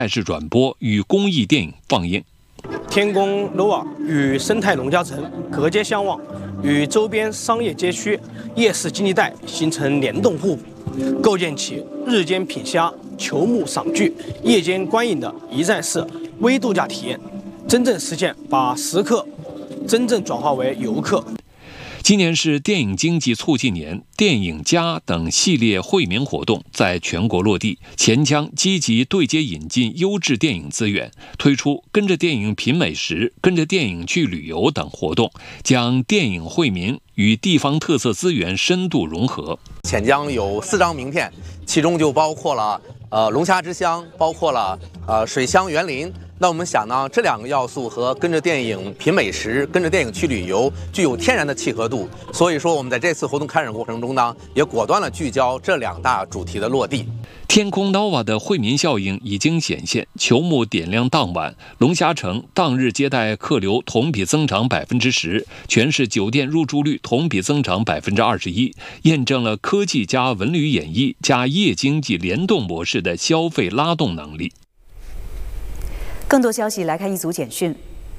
赛事转播与公益电影放映。 天宫 NOVA 与生态农家城隔街相望，与周边商业街区、夜市经济带形成联动互补，构建起日间品虾、球幕赏剧、夜间观影的一站式微度假体验，真正实现把食客真正转化为游客。 今年是电影经济促进年，电影家等系列惠民活动在全国落地，黔江积极对接引进优质电影资源，推出跟着电影品美食、跟着电影去旅游等活动，将电影惠民与地方特色资源深度融合。 黔江有4张名片，其中就包括了龙虾之乡，包括了水乡园林。那我们想呢，这2个要素和跟着电影品美食、跟着电影去旅游具有天然的契合度，所以说我们在这次活动开展过程中呢，也果断了聚焦这2大主题的落地。 天空 NOVA 的惠民效应已经显现，球幕点亮当晚，龙虾城当日接待客流同比增长10%，全市酒店入住率同比增长21%，验证了科技加文旅演绎加夜经济联动模式的消费拉动能力。 更多消息来看一组简讯。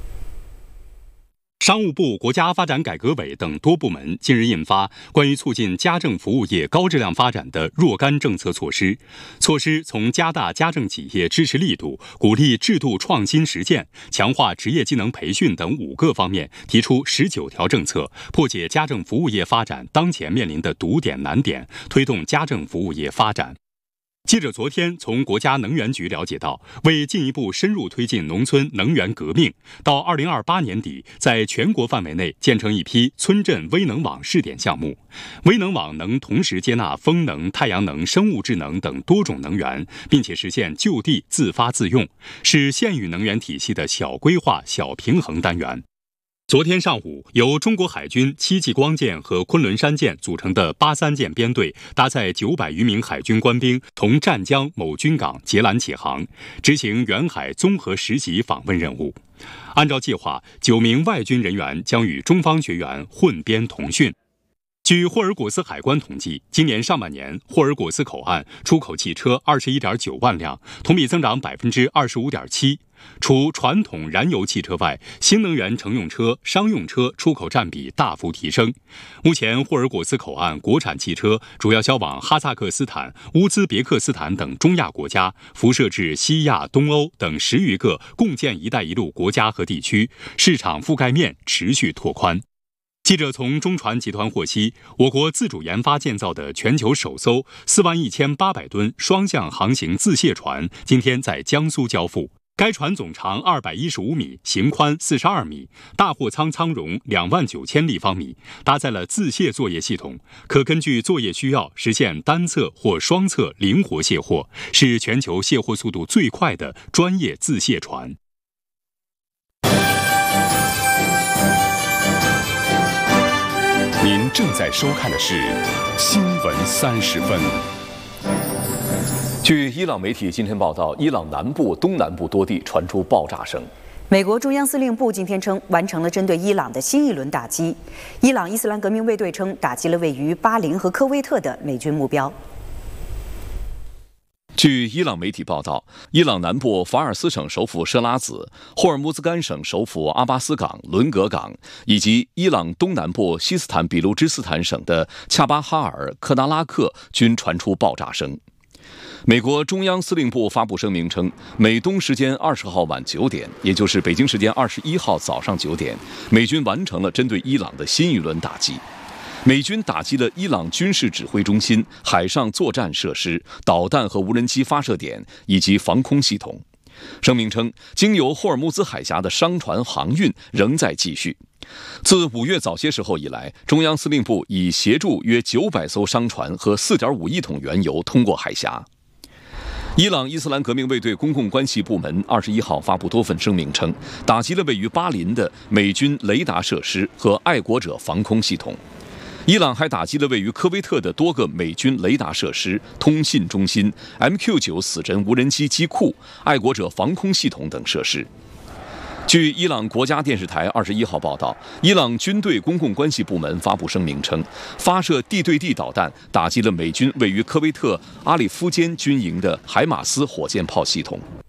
商务部、国家发展改革委等多部门近日印发关于促进家政服务业高质量发展的若干政策措施。措施从加大家政企业支持力度、鼓励制度创新实践、强化职业技能培训等5个方面，提出19条政策，破解家政服务业发展当前面临的堵点难点，推动家政服务业发展。记者昨天从国家能源局了解到，为进一步深入推进农村能源革命，到2028年底，在全国范围内建成一批村镇微能网试点项目。微能网能同时接纳风能、太阳能、生物质能等多种能源，并且实现就地自发自用，是县域能源体系的小规划、小平衡单元。昨天上午，由中国海军7级光舰和昆仑山舰组成的83舰编队，搭载900余名海军官兵，从湛江某军港截拦起航，执行远海综合实习访问任务。按照计划，9名外军人员将与中方学员混编同训。据霍尔果斯海关统计，今年上半年，霍尔果斯口岸出口汽车21.9万辆，同比增长25.7%。除传统燃油汽车外，新能源乘用车、商用车出口占比大幅提升。目前，霍尔果斯口岸国产汽车主要销往哈萨克斯坦、乌兹别克斯坦等中亚国家，辐射至西亚、东欧等10余个共建“一带一路”国家和地区，市场覆盖面持续拓宽。记者从中船集团获悉，我国自主研发建造的全球首艘41800吨双向航行自卸船今天在江苏交付。该船总长215米，型宽42米，大货舱舱容29000立方米，搭载了自卸作业系统，可根据作业需要实现单侧或双侧灵活卸货，是全球卸货速度最快的专业自卸船。 您正在收看的是《新闻30分》。据伊朗媒体今天报道，伊朗南部、东南部多地传出爆炸声。 美国中央司令部今天称，完成了针对伊朗的新一轮打击。伊朗伊斯兰革命卫队称，打击了位于巴林和科威特的美军目标。 据伊朗媒体报道，伊朗南部法尔斯省首府设拉子、霍尔木兹干省首府阿巴斯港、伦格港，以及伊朗东南部西斯坦比路支斯坦省的恰巴哈尔、科纳拉克均传出爆炸声。美国中央司令部发布声明称，美东时间20号晚9点，也就是北京时间21号早上9点，美军完成了针对伊朗的新一轮打击。美军打击了伊朗军事指挥中心、海上作战设施、导弹和无人机发射点以及防空系统。声明称，经由霍尔木兹海峡的商船航运仍在继续。自5月早些时候以来，中央司令部已协助约900艘商船和4.5亿桶原油通过海峡。伊朗伊斯兰革命卫队公共关系部门21号发布多份声明称，打击了位于巴林的美军雷达设施和爱国者防空系统。伊朗还打击了位于科威特的多个美军雷达设施、通信中心、MQ-9死神无人机机库、爱国者防空系统等设施。据伊朗国家电视台21号报道，伊朗军队公共关系部门发布声明称，发射地对地导弹打击了美军位于科威特阿里夫坚军营的海马斯火箭炮系统。